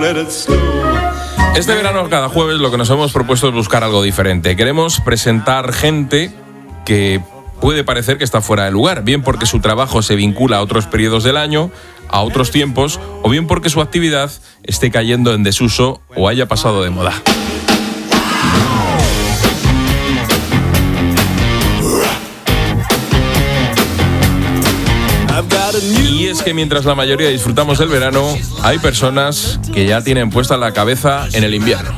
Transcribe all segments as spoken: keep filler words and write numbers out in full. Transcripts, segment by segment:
Este verano, cada jueves, lo que nos hemos propuesto es buscar algo diferente. Queremos presentar gente que puede parecer que está fuera de lugar, bien porque su trabajo se vincula a otros periodos del año, a otros tiempos, o bien porque su actividad esté cayendo en desuso o haya pasado de moda. Y es que mientras la mayoría disfrutamos del verano, hay personas que ya tienen puesta la cabeza en el invierno.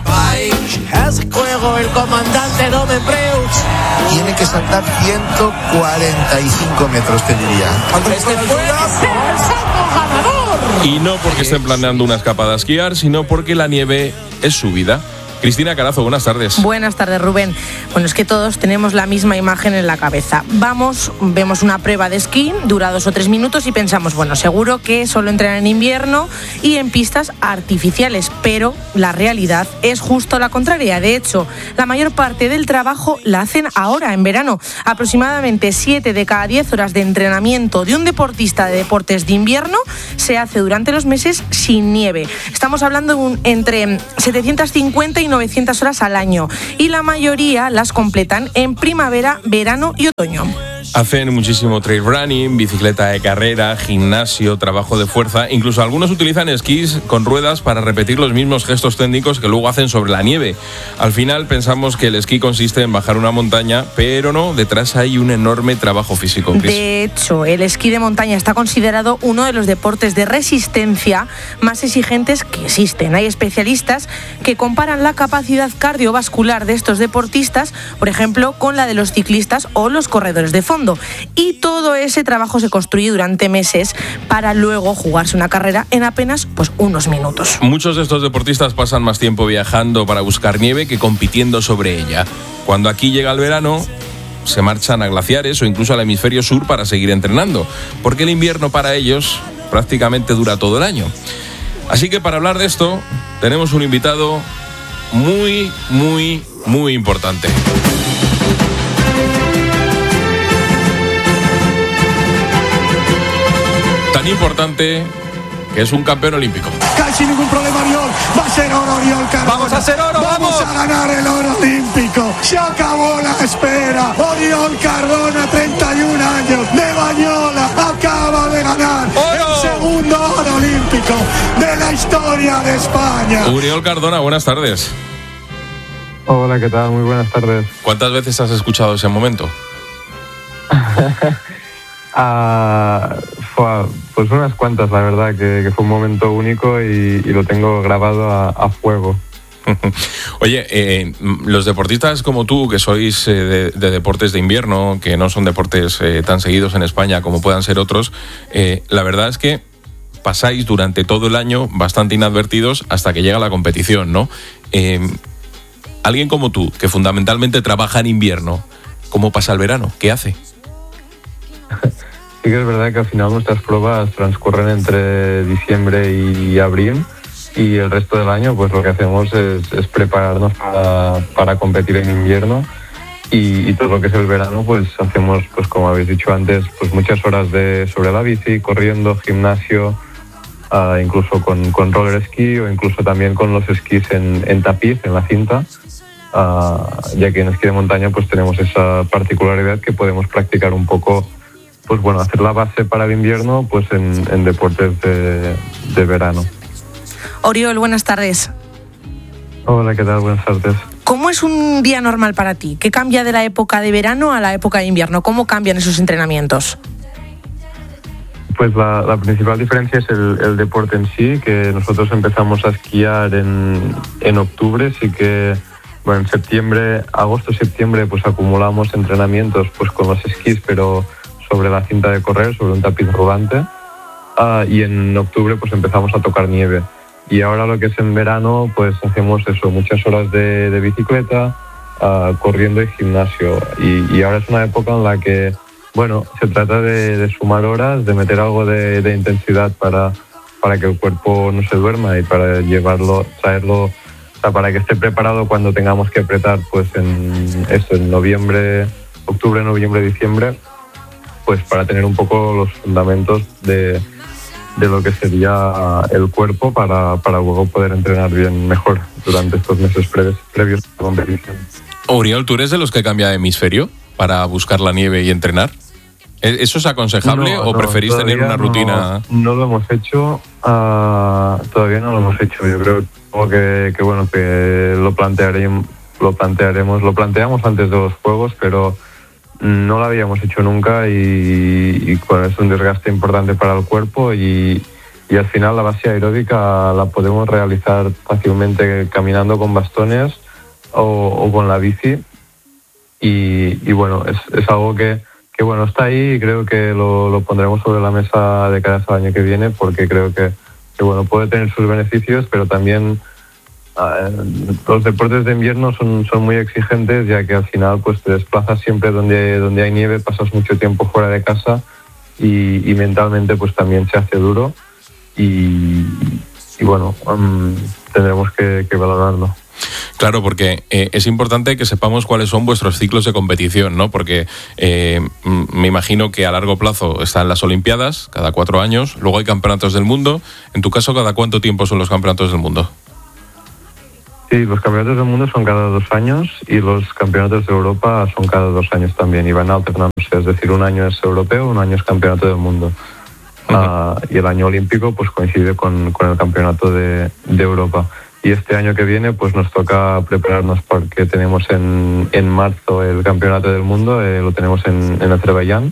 Juego el comandante Domenpreux. Tiene que saltar ciento cuarenta y cinco metros, te diría. Este puede ser el salto ganador. Y no porque estén planeando una escapada a esquiar, sino porque la nieve es su vida. Cristina Carazo, buenas tardes. Buenas tardes, Rubén. Bueno, es que todos tenemos la misma imagen en la cabeza. Vamos, vemos una prueba de esquí, dura dos o tres minutos y pensamos, bueno, seguro que solo entrenan en invierno y en pistas artificiales, pero la realidad es justo la contraria. De hecho, la mayor parte del trabajo la hacen ahora, en verano. Aproximadamente siete de cada diez horas de entrenamiento de un deportista de deportes de invierno se hace durante los meses sin nieve. Estamos hablando de un, entre setecientas cincuenta y novecientas horas al año, y la mayoría las completan en primavera, verano y otoño. Hacen muchísimo trail running, bicicleta de carrera, gimnasio, trabajo de fuerza. Incluso algunos utilizan esquís con ruedas para repetir los mismos gestos técnicos que luego hacen sobre la nieve. Al final pensamos que el esquí consiste en bajar una montaña, pero no, detrás hay un enorme trabajo físico. Chris. De hecho, el esquí de montaña está considerado uno de los deportes de resistencia más exigentes que existen. Hay especialistas que comparan la capacidad cardiovascular de estos deportistas, por ejemplo, con la de los ciclistas o los corredores de fondo. Y todo ese trabajo se construye durante meses para luego jugarse una carrera en apenas pues, unos minutos. Muchos de estos deportistas pasan más tiempo viajando para buscar nieve que compitiendo sobre ella. Cuando aquí llega el verano, se marchan a glaciares o incluso al hemisferio sur para seguir entrenando, porque el invierno para ellos prácticamente dura todo el año. Así que para hablar de esto, tenemos un invitado muy, muy, muy importante. Tan importante que es un campeón olímpico. Casi ningún problema, Oriol. Va a ser oro, Oriol Cardona. Vamos a hacer oro, vamos. Vamos a ganar el oro olímpico. Se acabó la espera. Oriol Cardona, treinta y un años, de Bañola, acaba de ganar ¡Oro! El segundo oro olímpico de la historia de España. Oriol Cardona, buenas tardes. Hola, ¿qué tal? Muy buenas tardes. ¿Cuántas veces has escuchado ese momento? Uh, fue, pues unas cuantas, la verdad, que, que fue un momento único y, y lo tengo grabado a, a fuego. Oye, eh, los deportistas como tú, que sois eh, de, de deportes de invierno, que no son deportes eh, tan seguidos en España como puedan ser otros, eh, la verdad es que pasáis durante todo el año bastante inadvertidos hasta que llega la competición, ¿no? Eh, alguien como tú, que fundamentalmente trabaja en invierno, ¿cómo pasa el verano? ¿Qué hace? Sí que es verdad que al final nuestras pruebas transcurren entre diciembre y abril y el resto del año pues lo que hacemos es, es prepararnos para, para competir en invierno y, y todo lo que es el verano pues hacemos, pues como habéis dicho antes, pues muchas horas de sobre la bici, corriendo, gimnasio, uh, incluso con, con roller ski o incluso también con los esquís en, en tapiz, en la cinta. Uh, ya que en esquí de montaña pues tenemos esa particularidad que podemos practicar un poco, pues bueno, hacer la base para el invierno pues en, en deportes de, de verano. Oriol, buenas tardes. Hola, ¿qué tal? Buenas tardes. ¿Cómo es un día normal para ti? ¿Qué cambia de la época de verano a la época de invierno? ¿Cómo cambian esos entrenamientos? Pues la, la principal diferencia es el, el deporte en sí, que nosotros empezamos a esquiar en, en octubre, sí que bueno, en septiembre, agosto, septiembre, pues acumulamos entrenamientos pues con los esquís, pero sobre la cinta de correr, sobre un tapiz rodante, uh, y en octubre pues empezamos a tocar nieve. Y ahora lo que es en verano, pues hacemos eso, muchas horas de, de bicicleta, uh, corriendo y gimnasio. Y, y ahora es una época en la que, bueno, se trata de, de sumar horas, de meter algo de, de intensidad para, para que el cuerpo no se duerma y para llevarlo, traerlo, o sea, para que esté preparado cuando tengamos que apretar, pues en esto, en noviembre, octubre, noviembre, diciembre, pues para tener un poco los fundamentos de, de lo que sería el cuerpo para, para luego poder entrenar bien mejor durante estos meses previos, previos a la competición. Oriol, ¿tú eres de los que cambia de hemisferio para buscar la nieve y entrenar? ¿Eso es aconsejable no, o no, preferís tener una rutina? No, no lo hemos hecho, uh, todavía no lo hemos hecho. Yo creo que, que bueno, que lo plantearemos, lo plantearemos, lo planteamos antes de los Juegos, pero no lo habíamos hecho nunca y, y bueno, es un desgaste importante para el cuerpo y, y al final la base aeróbica la podemos realizar fácilmente caminando con bastones o, o con la bici y, y bueno, es, es algo que, que bueno, está ahí y creo que lo, lo pondremos sobre la mesa de cara al año que viene porque creo que, que bueno, puede tener sus beneficios, pero también los deportes de invierno son, son muy exigentes, ya que al final pues te desplazas siempre donde, donde hay nieve, pasas mucho tiempo fuera de casa y, y mentalmente pues también se hace duro y, y bueno, um, tendremos que, que valorarlo. Claro, porque eh, es importante que sepamos cuáles son vuestros ciclos de competición, ¿no? Porque eh, me imagino que a largo plazo están las Olimpiadas, cada cuatro años, luego hay campeonatos del mundo. En tu caso, ¿cada cuánto tiempo son los campeonatos del mundo? Sí, los campeonatos del mundo son cada dos años y los campeonatos de Europa son cada dos años también y van alternándose, es decir, un año es europeo, un año es campeonato del mundo. Uh-huh. Uh, y el año olímpico pues coincide con, con el campeonato de, de Europa. Y este año que viene pues nos toca prepararnos porque tenemos en, en marzo el campeonato del mundo, eh, lo tenemos en, en Azerbaiyán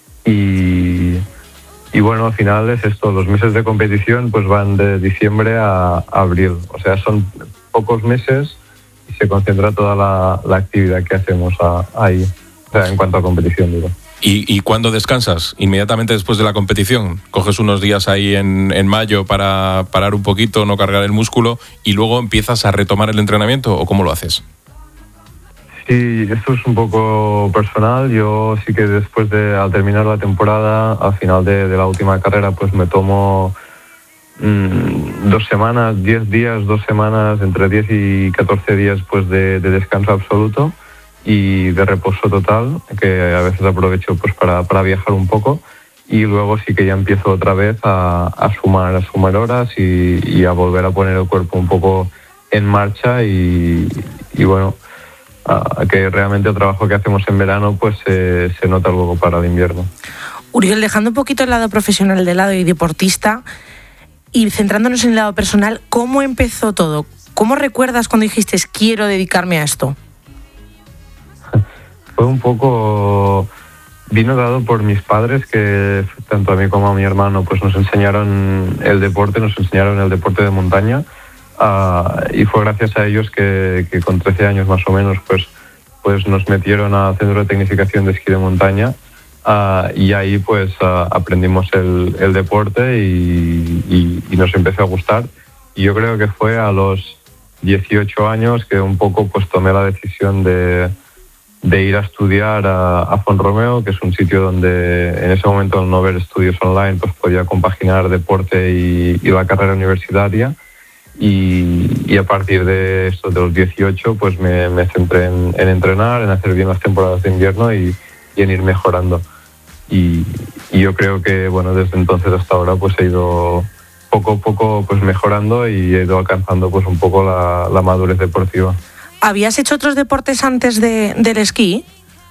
y, y bueno, al final es esto, los meses de competición pues van de diciembre a, a abril, o sea, son pocos meses y se concentra toda la, la actividad que hacemos a, ahí, o sea, en cuanto a competición, digo. ¿Y, ¿Y cuándo descansas? ¿Inmediatamente después de la competición? ¿Coges unos días ahí en, en mayo para parar un poquito, no cargar el músculo y luego empiezas a retomar el entrenamiento o cómo lo haces? Sí, esto es un poco personal. Yo sí que después de, al terminar la temporada, al final de, de la última carrera, pues me tomo mmm, dos semanas, diez días, dos semanas, entre diez y catorce días pues de, de descanso absoluto y de reposo total, que a veces aprovecho pues para, para viajar un poco y luego sí que ya empiezo otra vez a, a sumar a sumar horas y, y a volver a poner el cuerpo un poco en marcha y, y bueno, a, que realmente el trabajo que hacemos en verano pues eh, se nota luego para el invierno. Oriol, dejando un poquito el lado profesional de lado y deportista y centrándonos en el lado personal, ¿cómo empezó todo? ¿Cómo recuerdas cuando dijiste quiero dedicarme a esto? Fue un poco, vino dado por mis padres que tanto a mí como a mi hermano pues nos enseñaron el deporte, nos enseñaron el deporte de montaña uh, y fue gracias a ellos que, que con trece años más o menos pues, pues nos metieron al centro de tecnificación de esquí de montaña uh, y ahí pues uh, aprendimos el, el deporte y, y, y nos empezó a gustar y yo creo que fue a los dieciocho años que un poco pues tomé la decisión de de ir a estudiar a, a Font-Romeu, que es un sitio donde en ese momento al no haber estudios online pues podía compaginar deporte y, y la carrera universitaria y, y a partir de esto de los dieciocho pues me, me centré en, en entrenar, en hacer bien las temporadas de invierno y, y en ir mejorando y, y yo creo que bueno desde entonces hasta ahora pues he ido poco a poco pues mejorando y he ido alcanzando pues un poco la, la madurez deportiva. ¿Habías hecho otros deportes antes de, del esquí?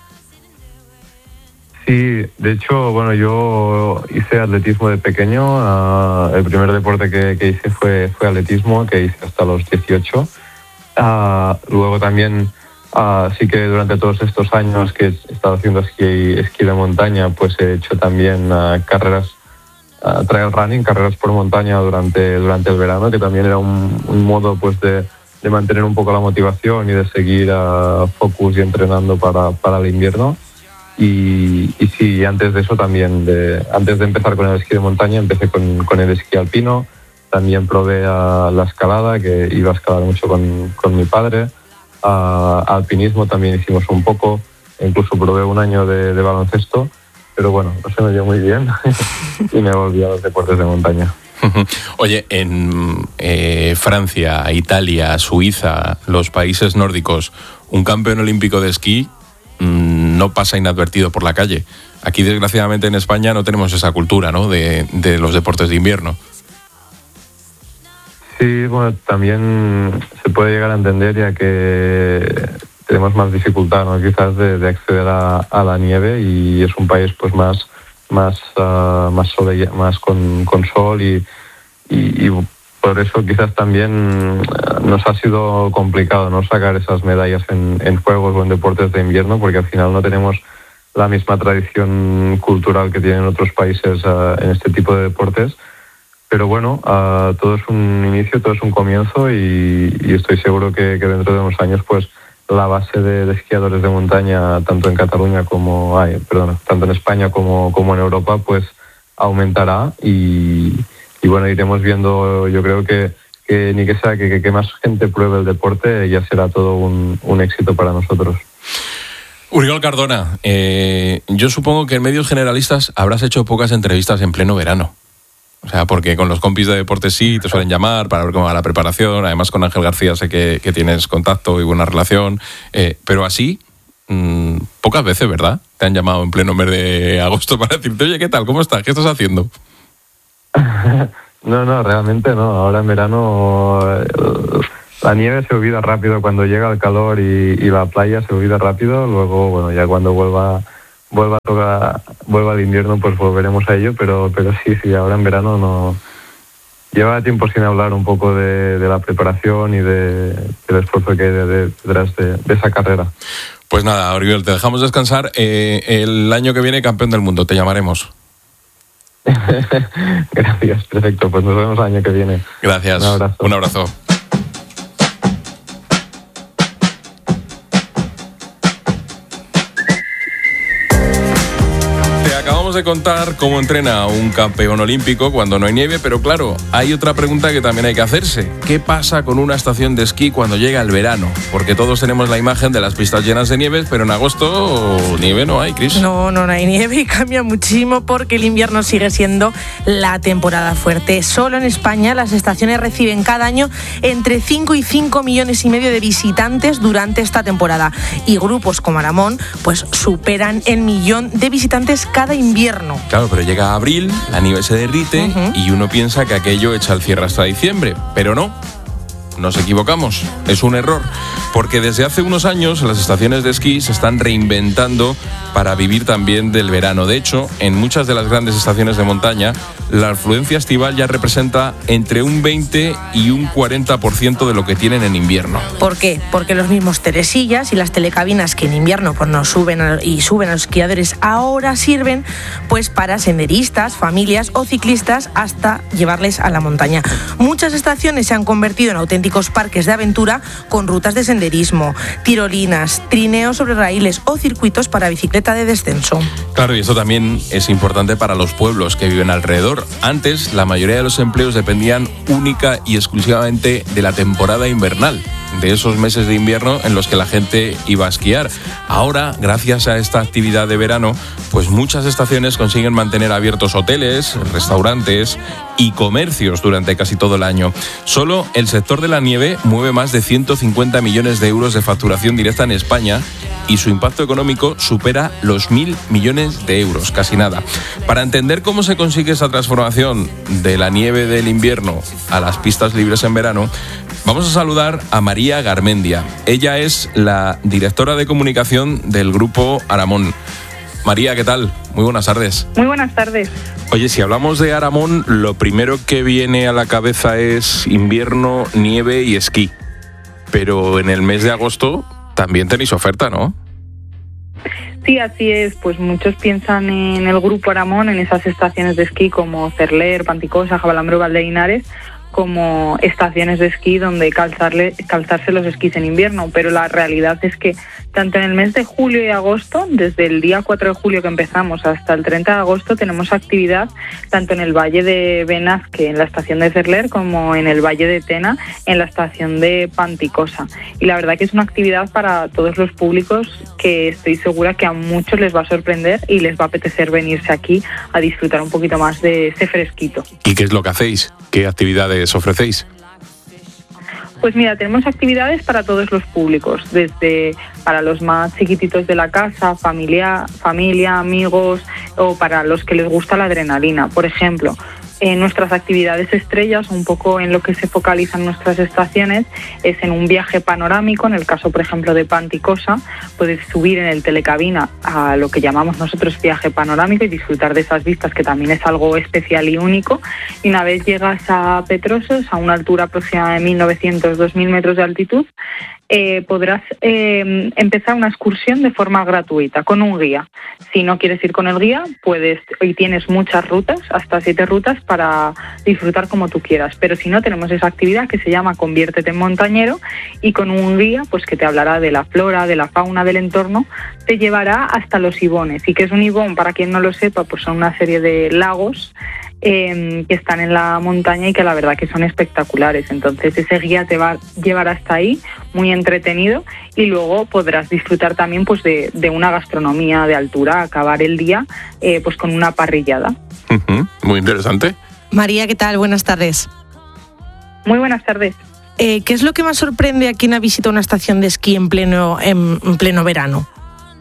Sí, de hecho, bueno, yo hice atletismo de pequeño. Uh, el primer deporte que, que hice fue, fue atletismo, que hice hasta los dieciocho. Uh, luego también, uh, sí que durante todos estos años que he estado haciendo esquí, esquí de montaña, pues he hecho también uh, carreras, uh, trail running, carreras por montaña durante, durante el verano, que también era un, un modo pues de de mantener un poco la motivación y de seguir a focus y entrenando para, para el invierno y, y sí, antes de eso también, de, antes de empezar con el esquí de montaña empecé con, con el esquí alpino, también probé a la escalada, que iba a escalar mucho con, con mi padre, a, a alpinismo también hicimos un poco, incluso probé un año de, de baloncesto, pero bueno, no se me dio muy bien y me volví a los deportes de montaña. Oye, en eh, Francia, Italia, Suiza, los países nórdicos, un campeón olímpico de esquí mmm, no pasa inadvertido por la calle. Aquí, desgraciadamente, en España no tenemos esa cultura, ¿no?, de, de los deportes de invierno. Sí, bueno, también se puede llegar a entender, ya que tenemos más dificultad, ¿no?, quizás de, de acceder a, a la nieve, y es un país pues más más uh, más, sol, más con, con sol y, y, y por eso quizás también nos ha sido complicado, ¿no?, sacar esas medallas en, en juegos o en deportes de invierno, porque al final no tenemos la misma tradición cultural que tienen otros países uh, en este tipo de deportes. Pero bueno, uh, todo es un inicio, todo es un comienzo, y, y estoy seguro que, que dentro de unos años pues la base de, de esquiadores de montaña, tanto en Cataluña como, ay, perdona, tanto en España como, como en Europa, pues aumentará, y, y bueno, iremos viendo, yo creo que, que ni que sea que, que, que más gente pruebe el deporte, ya será todo un, un éxito para nosotros. Oriol Cardona, eh, yo supongo que en medios generalistas habrás hecho pocas entrevistas en pleno verano. O sea, porque con los compis de deportes sí te suelen llamar para ver cómo va la preparación. Además, con Ángel García sé que, que tienes contacto y buena relación. Eh, pero así, mmm, pocas veces, ¿verdad?, te han llamado en pleno mes de agosto para decirte, oye, ¿qué tal? ¿Cómo estás? ¿Qué estás haciendo? No, no, realmente no. Ahora en verano la nieve se olvida rápido. Cuando llega el calor y, y la playa se olvida rápido. Luego, bueno, ya cuando vuelva... vuelva a tocar, vuelva al invierno, pues volveremos a ello, pero pero sí, sí, ahora en verano no. Lleva tiempo sin hablar un poco de, de la preparación y de, del esfuerzo que hay de, de, detrás de, de esa carrera. Pues nada, Oriol, te dejamos descansar. Eh, el año que viene, campeón del mundo, te llamaremos. Gracias, perfecto, pues nos vemos el año que viene. Gracias, un abrazo. Un abrazo. Acabamos de contar cómo entrena un campeón olímpico cuando no hay nieve, pero claro, hay otra pregunta que también hay que hacerse. ¿Qué pasa con una estación de esquí cuando llega el verano? Porque todos tenemos la imagen de las pistas llenas de nieves, pero en agosto nieve no hay, Cris. No, no, no hay nieve y cambia muchísimo porque el invierno sigue siendo la temporada fuerte. Solo en España las estaciones reciben cada año entre cinco y cinco millones y medio de visitantes durante esta temporada. Y grupos como Aramón pues superan el millón de visitantes cada invierno. Claro, pero llega abril, la nieve se derrite uh-huh. y uno piensa que aquello echa el cierre hasta diciembre, pero no. Nos equivocamos, es un error, porque desde hace unos años las estaciones de esquí se están reinventando para vivir también del verano. De hecho, en muchas de las grandes estaciones de montaña, la afluencia estival ya representa entre un veinte y un cuarenta por ciento de lo que tienen en invierno. ¿Por qué? Porque los mismos telesillas y las telecabinas que en invierno pues, nos suben a, y suben a los esquiadores ahora sirven pues para senderistas, familias o ciclistas hasta llevarles a la montaña. Muchas estaciones se han convertido en auténticos parques de aventura con rutas de senderismo, tirolinas, trineos sobre raíles o circuitos para bicicleta de descenso. Claro, y esto también es importante para los pueblos que viven alrededor. Antes, la mayoría de los empleos dependían única y exclusivamente de la temporada invernal, de esos meses de invierno en los que la gente iba a esquiar. Ahora, gracias a esta actividad de verano, pues muchas estaciones consiguen mantener abiertos hoteles, restaurantes y comercios durante casi todo el año. Solo el sector de la nieve mueve más de ciento cincuenta millones de euros de facturación directa en España y su impacto económico supera los mil millones de euros, casi nada. Para entender cómo se consigue esa transformación de la nieve del invierno a las pistas libres en verano, vamos a saludar a María Garmendia. Ella es la directora de comunicación del grupo Aramón. María, ¿qué tal? Muy buenas tardes. Muy buenas tardes. Oye, si hablamos de Aramón, lo primero que viene a la cabeza es invierno, nieve y esquí. Pero en el mes de agosto también tenéis oferta, ¿no? Sí, así es. Pues muchos piensan en el grupo Aramón, en esas estaciones de esquí como Cerler, Panticosa, Jabalambre, Valdeinares, como estaciones de esquí donde calzarle, calzarse los esquís en invierno, pero la realidad es que tanto en el mes de julio y agosto, desde el día cuatro de julio que empezamos hasta el treinta de agosto, tenemos actividad tanto en el Valle de Benazque, en la estación de Cerler, como en el Valle de Tena, en la estación de Panticosa. Y la verdad que es una actividad para todos los públicos que estoy segura que a muchos les va a sorprender y les va a apetecer venirse aquí a disfrutar un poquito más de ese fresquito. ¿Y qué es lo que hacéis? ¿Qué actividades ofrecéis? Pues mira, tenemos actividades para todos los públicos, desde para los más chiquititos de la casa, familia, familia, amigos, o para los que les gusta la adrenalina. Por ejemplo, en nuestras actividades estrellas, un poco en lo que se focalizan nuestras estaciones, es en un viaje panorámico. En el caso, por ejemplo, de Panticosa, puedes subir en el telecabina a lo que llamamos nosotros viaje panorámico y disfrutar de esas vistas, que también es algo especial y único. Y una vez llegas a Petrosos, a una altura aproximada de mil novecientos a dos mil metros de altitud, Eh, podrás eh, empezar una excursión de forma gratuita con un guía. Si no quieres ir con el guía, puedes, y tienes muchas rutas, hasta siete rutas para disfrutar como tú quieras. Pero si no, tenemos esa actividad que se llama Conviértete en montañero, y con un guía pues que te hablará de la flora, de la fauna, del entorno, te llevará hasta los ibones. ¿Y qué es un ibón? Para quien no lo sepa, pues son una serie de lagos Eh, que están en la montaña y que la verdad que son espectaculares. Entonces ese guía te va a llevar hasta ahí, muy entretenido, y luego podrás disfrutar también pues de, de una gastronomía de altura, acabar el día eh, pues con una parrillada. Uh-huh. Muy interesante. María, ¿qué tal? Buenas tardes. Muy buenas tardes. Eh, ¿Qué es lo que más sorprende a quien ha visitado una estación de esquí en pleno, en, en pleno verano?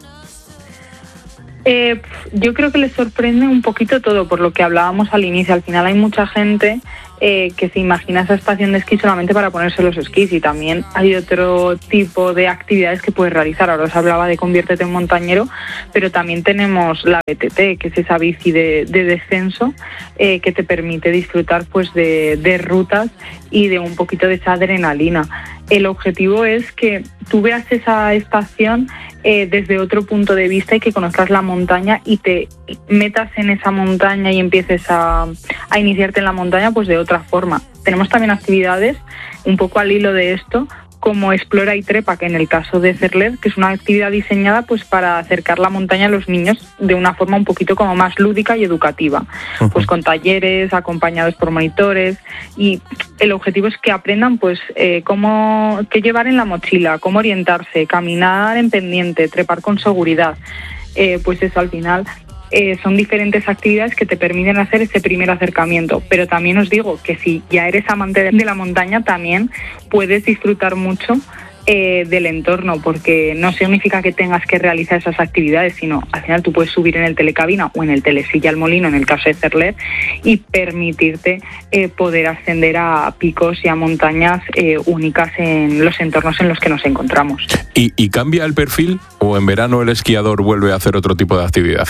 Eh, yo creo que les sorprende un poquito todo, por lo que hablábamos al inicio. Al final hay mucha gente eh, que se imagina esa estación de esquí solamente para ponerse los esquís, y también hay otro tipo de actividades que puedes realizar. Ahora os hablaba de Conviértete en montañero, pero también tenemos la B T T, que es esa bici de, de descenso eh, que te permite disfrutar pues de, de rutas y de un poquito de esa adrenalina. El objetivo es que tú veas esa estación eh, desde otro punto de vista, y que conozcas la montaña y te metas en esa montaña y empieces a, a iniciarte en la montaña pues de otra forma. Tenemos también actividades un poco al hilo de esto, como Explora y Trepa, que en el caso de Cerler, que es una actividad diseñada pues para acercar la montaña a los niños de una forma un poquito como más lúdica y educativa, uh-huh. pues con talleres acompañados por monitores, y el objetivo es que aprendan pues eh, cómo qué llevar en la mochila, cómo orientarse, caminar en pendiente, trepar con seguridad. Eh, pues eso, al final Eh, son diferentes actividades que te permiten hacer ese primer acercamiento. Pero también os digo que si ya eres amante de la montaña, también puedes disfrutar mucho eh, del entorno, porque no significa que tengas que realizar esas actividades, sino al final tú puedes subir en el telecabina o en el telesilla al molino, en el caso de Cerler, y permitirte eh, poder ascender a picos y a montañas eh, únicas en los entornos en los que nos encontramos. ¿Y, ¿Y cambia el perfil, o en verano el esquiador vuelve a hacer otro tipo de actividad?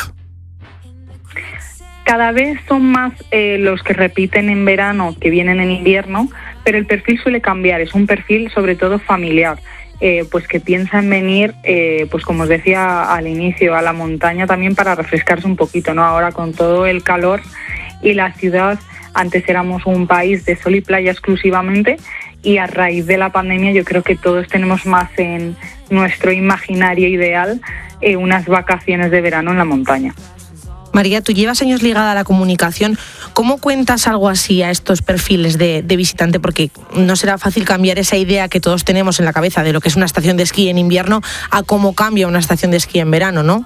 Cada vez son más eh, los que repiten en verano que vienen en invierno, pero el perfil suele cambiar. Es un perfil sobre todo familiar, eh, pues que piensa en venir, eh, pues como os decía al inicio, a la montaña también para refrescarse un poquito, ¿no? Ahora con todo el calor y la ciudad, antes éramos un país de sol y playa exclusivamente, y a raíz de la pandemia yo creo que todos tenemos más en nuestro imaginario ideal eh, unas vacaciones de verano en la montaña. María, tú llevas años ligada a la comunicación. ¿Cómo cuentas algo así a estos perfiles de, de visitante? Porque no será fácil cambiar esa idea que todos tenemos en la cabeza de lo que es una estación de esquí en invierno a cómo cambia una estación de esquí en verano, ¿no?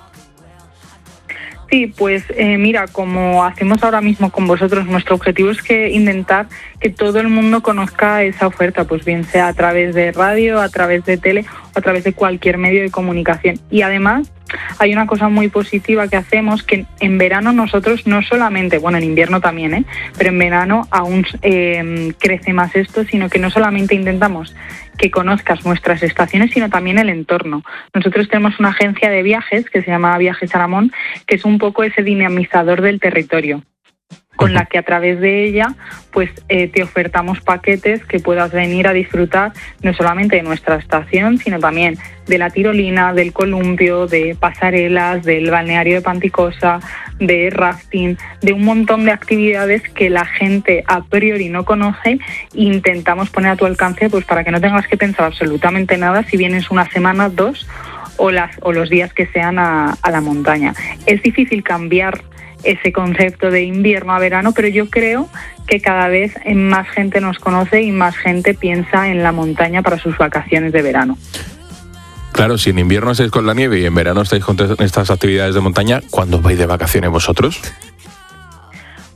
Sí, pues eh, mira, como hacemos ahora mismo con vosotros, nuestro objetivo es que intentar que todo el mundo conozca esa oferta, pues bien sea a través de radio, a través de tele o a través de cualquier medio de comunicación. Y además hay una cosa muy positiva que hacemos, que en verano nosotros no solamente, bueno, en invierno también, ¿eh? pero en verano aún eh, crece más esto, sino que no solamente intentamos que conozcas nuestras estaciones, sino también el entorno. Nosotros tenemos una agencia de viajes que se llama Viajes Aramón, que es un poco ese dinamizador del territorio, con la que a través de ella pues eh, te ofertamos paquetes que puedas venir a disfrutar no solamente de nuestra estación, sino también de la tirolina, del columpio, de pasarelas, del balneario de Panticosa, de rafting, de un montón de actividades que la gente a priori no conoce, e intentamos poner a tu alcance pues para que no tengas que pensar absolutamente nada si vienes una semana, dos o, las, o los días que sean a, a la montaña. Es difícil cambiar ese concepto de invierno a verano, pero yo creo que cada vez más gente nos conoce y más gente piensa en la montaña para sus vacaciones de verano. Claro, si en invierno estáis con la nieve y en verano estáis con estas actividades de montaña, ¿cuándo vais de vacaciones vosotros?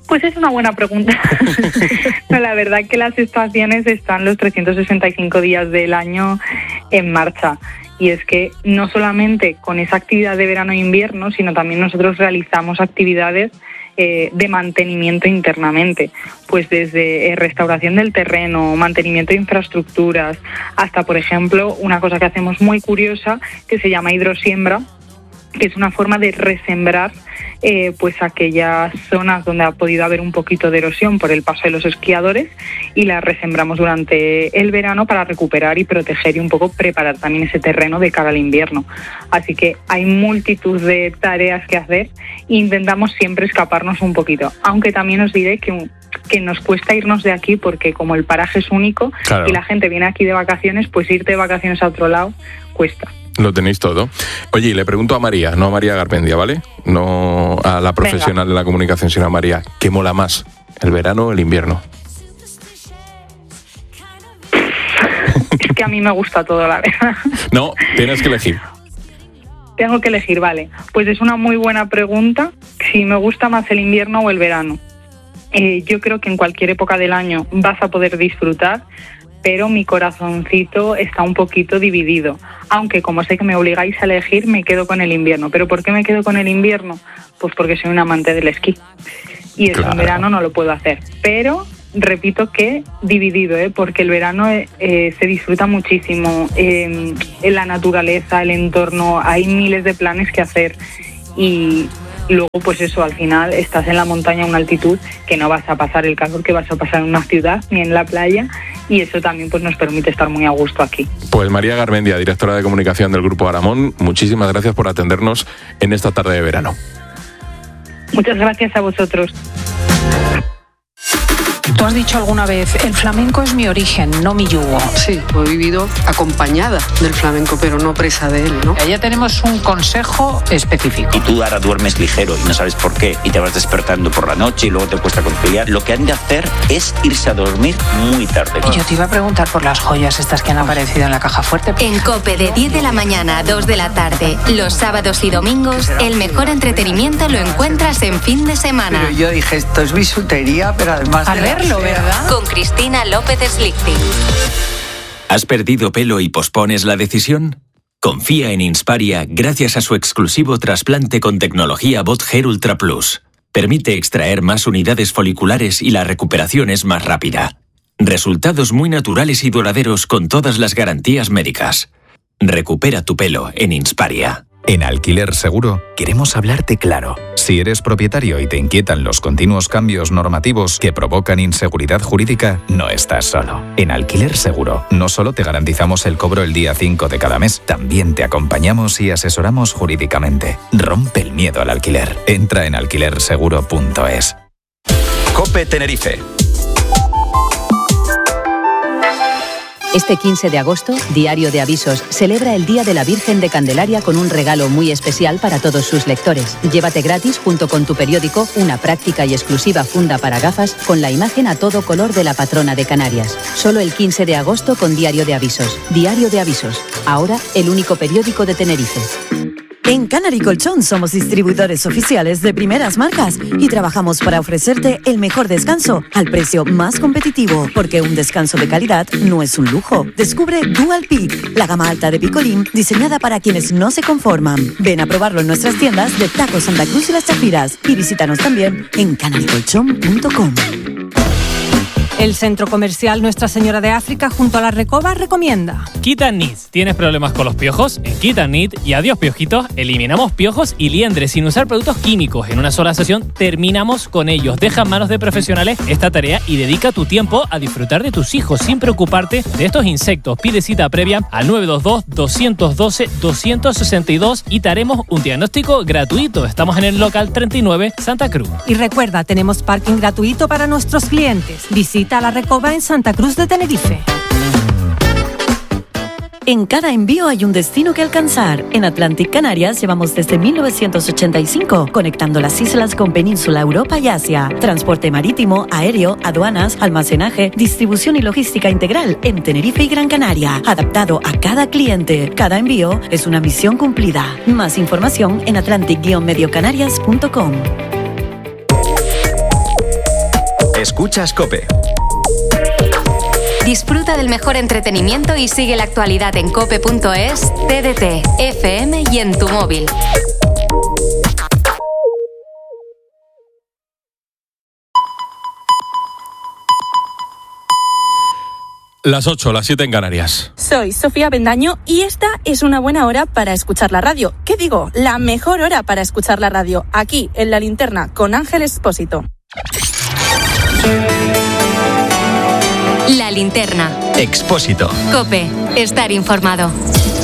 Pues es una buena pregunta. No, la verdad que las estaciones están los trescientos sesenta y cinco días del año en marcha. Y es que no solamente con esa actividad de verano e invierno, sino también nosotros realizamos actividades eh, de mantenimiento internamente. Pues desde eh, restauración del terreno, mantenimiento de infraestructuras, hasta, por ejemplo, una cosa que hacemos muy curiosa que se llama hidrosiembra, que es una forma de resembrar eh, pues aquellas zonas donde ha podido haber un poquito de erosión por el paso de los esquiadores, y las resembramos durante el verano para recuperar y proteger y un poco preparar también ese terreno de cara al invierno. Así que hay multitud de tareas que hacer e intentamos siempre escaparnos un poquito, aunque también os diré que que nos cuesta irnos de aquí porque como el paraje es único, claro, y la gente viene aquí de vacaciones, pues irte de vacaciones a otro lado cuesta. Lo tenéis todo. Oye, y le pregunto a María, no a María Garmendia, ¿vale? No a la profesional Venga. de la comunicación, sino a María. ¿Qué mola más, el verano o el invierno? Es que a mí me gusta todo, la verdad. No, tienes que elegir. Tengo que elegir, vale. Pues es una muy buena pregunta, si me gusta más el invierno o el verano. Eh, yo creo que en cualquier época del año vas a poder disfrutar, pero mi corazoncito está un poquito dividido. Aunque como sé que me obligáis a elegir, me quedo con el invierno. ¿Pero por qué me quedo con el invierno? Pues porque soy un amante del esquí. Y eso claro. en verano no lo puedo hacer. Pero repito que dividido, ¿eh? Porque el verano eh, se disfruta muchísimo. Eh, en la naturaleza, el entorno, hay miles de planes que hacer. Y luego, pues eso, al final estás en la montaña a una altitud que no vas a pasar el calor que vas a pasar en una ciudad ni en la playa, y eso también pues nos permite estar muy a gusto aquí. Pues María Garmendia, directora de comunicación del Grupo Aramón, muchísimas gracias por atendernos en esta tarde de verano. Muchas gracias a vosotros. Tú has dicho alguna vez, el flamenco es mi origen, no mi yugo. Sí, he vivido acompañada del flamenco, pero no presa de él, ¿no? Ya tenemos un consejo específico. Y tú ahora duermes ligero y no sabes por qué, y te vas despertando por la noche y luego te cuesta conciliar. Lo que han de hacer es irse a dormir muy tarde. Y yo te iba a preguntar por las joyas estas que han aparecido en la caja fuerte. En COPE, de diez de la mañana a dos de la tarde, los sábados y domingos, el mejor entretenimiento lo encuentras en fin de semana. Pero yo dije, esto es bisutería, pero además... A verlo, ¿verdad? Con Cristina López Slichting. ¿Has perdido pelo y pospones la decisión? Confía en Insparia gracias a su exclusivo trasplante con tecnología Bot Hair Ultra Plus. Permite extraer más unidades foliculares y la recuperación es más rápida. Resultados muy naturales y duraderos con todas las garantías médicas. Recupera tu pelo en Insparia. En Alquiler Seguro queremos hablarte claro. Si eres propietario y te inquietan los continuos cambios normativos que provocan inseguridad jurídica, no estás solo. En Alquiler Seguro no solo te garantizamos el cobro el día cinco de cada mes, también te acompañamos y asesoramos jurídicamente. Rompe el miedo al alquiler. Entra en alquiler seguro punto es. COPE Tenerife. Este quince de agosto, Diario de Avisos celebra el Día de la Virgen de Candelaria con un regalo muy especial para todos sus lectores. Llévate gratis, junto con tu periódico, una práctica y exclusiva funda para gafas con la imagen a todo color de la patrona de Canarias. Solo el quince de agosto con Diario de Avisos. Diario de Avisos. Ahora, el único periódico de Tenerife. En Canary Colchón somos distribuidores oficiales de primeras marcas y trabajamos para ofrecerte el mejor descanso al precio más competitivo, porque un descanso de calidad no es un lujo. Descubre Dual Peak, la gama alta de picolín diseñada para quienes no se conforman. Ven a probarlo en nuestras tiendas de Taco Santa Cruz y Las Chafiras y visítanos también en canary colchón punto com. El centro comercial Nuestra Señora de África junto a la Recoba recomienda Kit and Knit. ¿Tienes problemas con los piojos? En Kit and Knit y Adiós Piojitos eliminamos piojos y liendres sin usar productos químicos. En una sola sesión terminamos con ellos. Deja en manos de profesionales esta tarea y dedica tu tiempo a disfrutar de tus hijos sin preocuparte de estos insectos. Pide cita previa al nueve dos dos, dos uno dos, dos seis dos y te haremos un diagnóstico gratuito. Estamos en el local treinta y nueve Santa Cruz. Y recuerda, tenemos parking gratuito para nuestros clientes. Visita a la Recoba en Santa Cruz de Tenerife. En cada envío hay un destino que alcanzar. En Atlantic Canarias llevamos desde mil novecientos ochenta y cinco, conectando las islas con Península, Europa y Asia. Transporte marítimo, aéreo, aduanas, almacenaje, distribución y logística integral en Tenerife y Gran Canaria. Adaptado a cada cliente. Cada envío es una misión cumplida. Más información en atlantic guion medio canarias punto com. Escuchas COPE. Disfruta del mejor entretenimiento y sigue la actualidad en cope punto es, T D T, F M y en tu móvil. Las ocho, las siete en Canarias. Soy Sofía Bendaño y esta es una buena hora para escuchar la radio. ¿Qué digo? La mejor hora para escuchar la radio, aquí en La Linterna, con Ángel Expósito. La Linterna. Expósito. COPE. Estar informado.